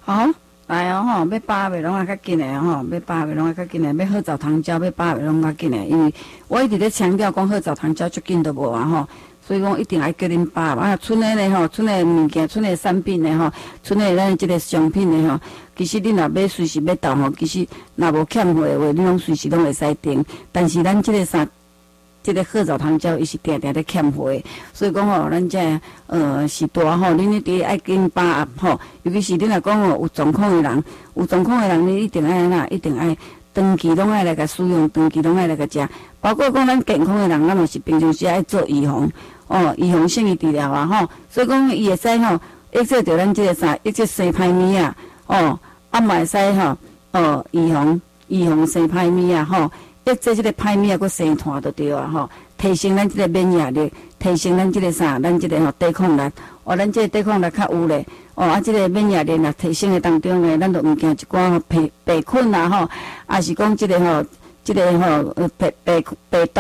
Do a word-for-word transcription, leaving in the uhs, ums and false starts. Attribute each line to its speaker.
Speaker 1: 好，来哦吼，要拔袂拢啊较紧诶吼，要拔袂拢啊较紧诶，要喝枣糖胶要拔袂拢较紧诶，因为我一直咧强调讲喝枣糖胶足紧都无啊吼，所以讲一定爱叫恁拔啊。剩诶咧吼，剩诶物件，剩诶产品诶吼，剩诶咱即个商品诶吼，其实恁若要随时要到吼，其实若无欠货诶话，你拢随时拢会使订。但是咱即个啥？即个褐藻糖胶伊是定定咧欠货的，所以讲吼，咱这呃是大吼，恁一定爱紧把握吼，尤其是恁若讲吼有状况的人，有状况的人，你一定爱安那，一定爱长期拢爱来甲使用，长期拢爱来甲食。包括讲咱健康的人，咱嘛是平常时爱做预防，哦，预防性的治疗啊吼。所以讲伊会使吼，抑制着咱即个啥，抑制生歹物啊，哦，啊嘛会使吼，哦，预防预防生歹物啊吼。抑制即个歹物啊，佫生炭就对啊吼，提升咱即个免疫力，提升咱即个啥，咱即个吼抵抗力，哦，咱即个抵抗力较有咧，哦，啊，即个免疫力若提升诶当中咧，咱就毋惊一寡病病菌啊吼，啊是讲即个吼，即个吼，呃，病病病毒。